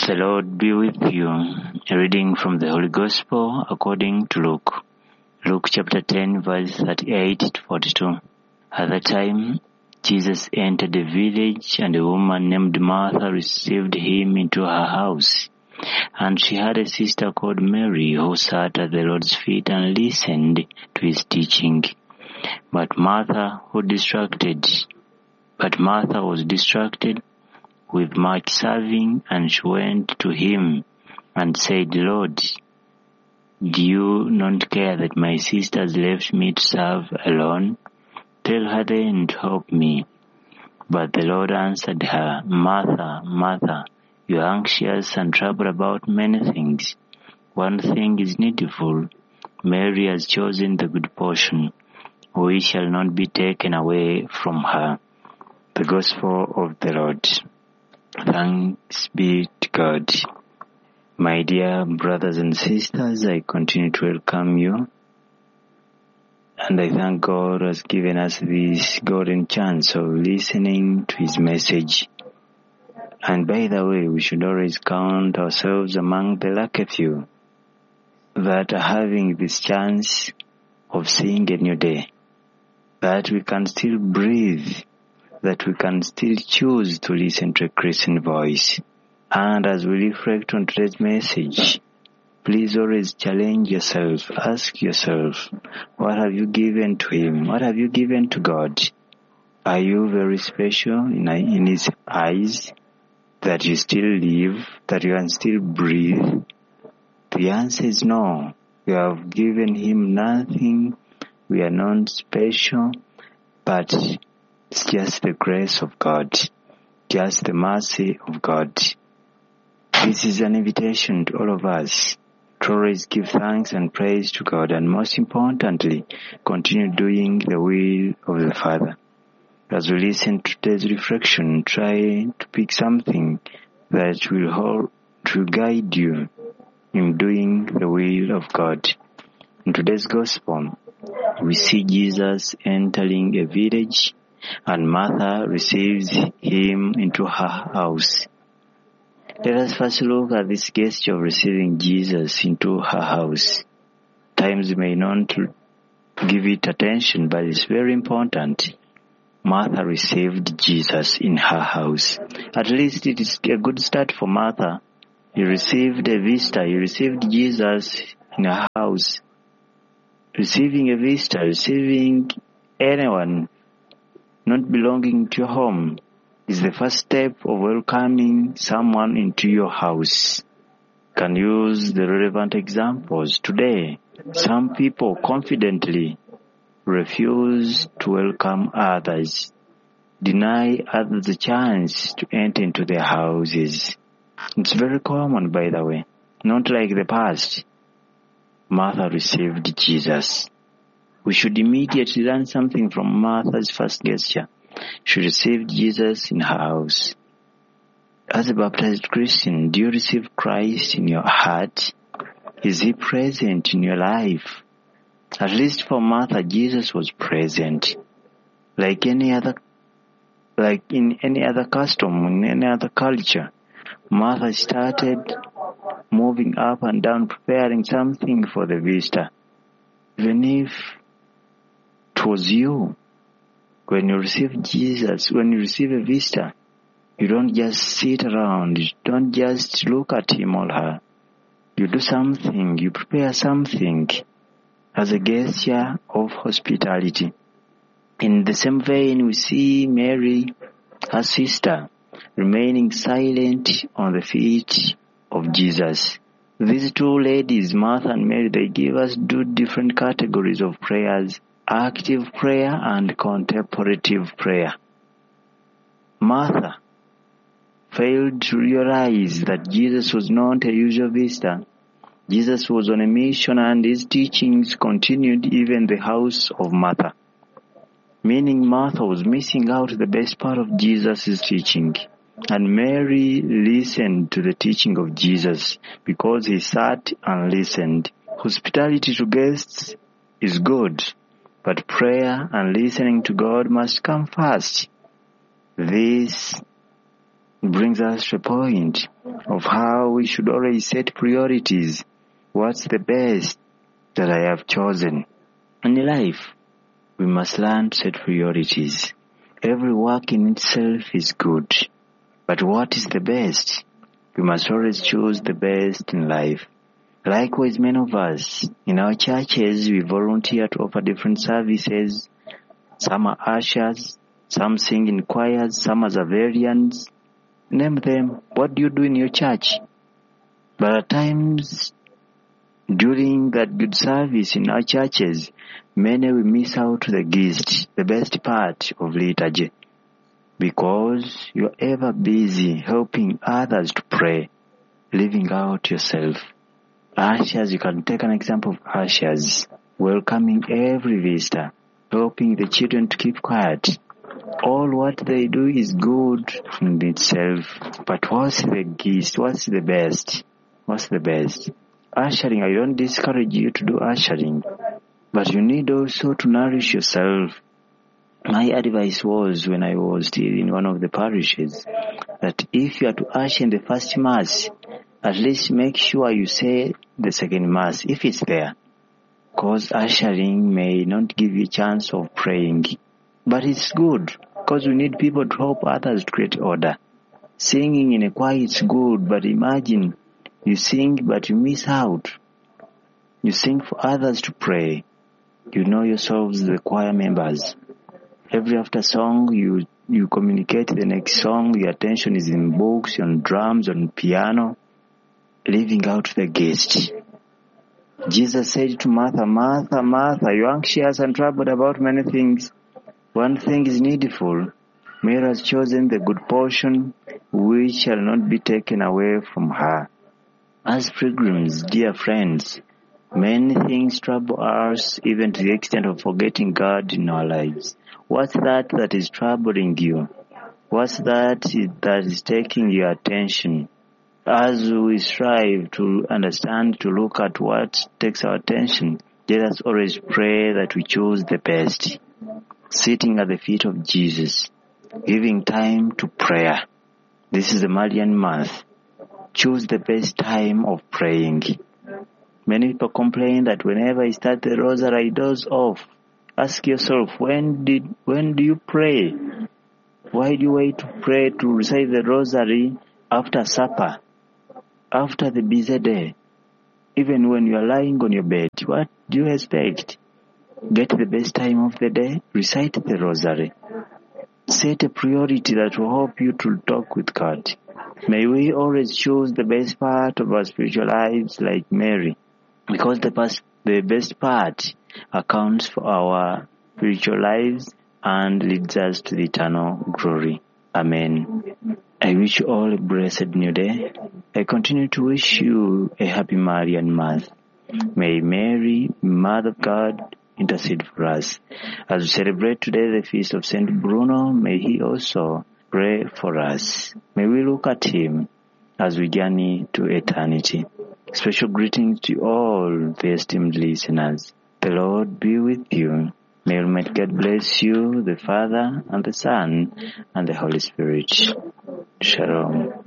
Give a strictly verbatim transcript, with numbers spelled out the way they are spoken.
The Lord be with you. A reading from the Holy Gospel according to Luke. Luke chapter ten, verse thirty-eight to forty-two. At that time, Jesus entered a village, and a woman named Martha received him into her house. And she had a sister called Mary, who sat at the Lord's feet and listened to his teaching. But Martha, who distracted, but Martha was distracted with much serving, and she went to him and said, Lord, do you not care that my sister has left me to serve alone? Tell her then to help me. But the Lord answered her, Martha, Martha, you are anxious and troubled about many things. One thing is needful. Mary has chosen the good portion, which shall not be taken away from her. The Gospel of the Lord. Thanks be to God. My dear brothers and sisters, I continue to welcome you. And I thank God who has given us this golden chance of listening to his message. And by the way, we should always count ourselves among the lucky few that are having this chance of seeing a new day, that we can still breathe, that we can still choose to listen to a Christian voice. And as we reflect on today's message, please always challenge yourself, ask yourself, what have you given to him? What have you given to God? Are you very special in, in his eyes, that you still live, that you can still breathe? The answer is no. We have given him nothing. We are not special, but it's just the grace of God, just the mercy of God. This is an invitation to all of us to always give thanks and praise to God, and most importantly, continue doing the will of the Father. As we listen to today's reflection, try to pick something that will hold, to guide you in doing the will of God. In today's Gospel, we see Jesus entering a village, and Martha receives him into her house. Let us first look at this gesture of receiving Jesus into her house. Times may not give it attention, but it's very important. Martha received Jesus in her house. At least it is a good start for Martha. He received a visitor. He received Jesus in her house. Receiving a visitor, receiving anyone not belonging to your home, is the first step of welcoming someone into your house. You can use the relevant examples. Today, some people confidently refuse to welcome others, deny others the chance to enter into their houses. It's very common, by the way, not like the past. Martha received Jesus. We should immediately learn something from Martha's first gesture. She received Jesus in her house. As a baptized Christian, do you receive Christ in your heart? Is he present in your life? At least for Martha, Jesus was present. Like any other, like in any other custom, in any other culture, Martha started moving up and down, preparing something for the visitor. Even if it was you, when you receive Jesus, when you receive a visitor, you don't just sit around, you don't just look at him or her. You do something, you prepare something as a gesture of hospitality. In the same vein, we see Mary, her sister, remaining silent on the feet of Jesus. These two ladies, Martha and Mary, they give us two different categories of prayers: active prayer and contemplative prayer. Martha failed to realize that Jesus was not a usual visitor. Jesus was on a mission, and his teachings continued even in the house of Martha. Meaning Martha was missing out the best part of Jesus' teaching. And Mary listened to the teaching of Jesus because he sat and listened. Hospitality to guests is good, but prayer and listening to God must come first. This brings us to a point of how we should always set priorities. What's the best that I have chosen? In life, we must learn to set priorities. Every work in itself is good, but what is the best? We must always choose the best in life. Likewise, many of us, in our churches, we volunteer to offer different services. Some are ushers, some sing in choirs, some are Zavarians. Name them. What do you do in your church? But at times, during that good service in our churches, many will miss out the gist, the best part of liturgy, because you're ever busy helping others to pray, living out yourself. Ushers, you can take an example of ushers, welcoming every visitor, helping the children to keep quiet. All what they do is good in itself, but what's the gist? What's the best? What's the best? Ushering, I don't discourage you to do ushering, but you need also to nourish yourself. My advice was, when I was still in one of the parishes, that if you are to usher in the first Mass, at least make sure you say the second Mass, if it's there. Because ushering may not give you a chance of praying. But it's good, because we need people to help others to create order. Singing in a choir is good, but imagine you sing but you miss out. You sing for others to pray. You know yourselves, the choir members. Every after song, you, you communicate the next song. Your attention is in books, on drums, on piano, leaving out the guest. Jesus said to Martha, Martha, Martha, you're anxious and troubled about many things. One thing is needful. Mary has chosen the good portion, which shall not be taken away from her. As pilgrims, dear friends, many things trouble us, even to the extent of forgetting God in our lives. What's that that is troubling you? What's that that is taking your attention? As we strive to understand, to look at what takes our attention, let us always pray that we choose the best. Sitting at the feet of Jesus, giving time to prayer. This is the Marian month. Choose the best time of praying. Many people complain that whenever I start the rosary, I doze off. Ask yourself, when did when do you pray? Why do you wait to pray to recite the rosary after supper, after the busy day? Even when you are lying on your bed, what do you expect? Get the best time of the day, recite the rosary. Set a priority that will help you to talk with God. May we always choose the best part of our spiritual lives like Mary, because the past, the best part accounts for our spiritual lives and leads us to the eternal glory. Amen. I wish you all a blessed new day. I continue to wish you a happy Marian month. May Mary, Mother of God, intercede for us. As we celebrate today the feast of Saint Bruno, may he also pray for us. May we look at him as we journey to eternity. Special greetings to all the esteemed listeners. The Lord be with you. May Almighty God bless you, the Father and the Son and the Holy Spirit. Shalom.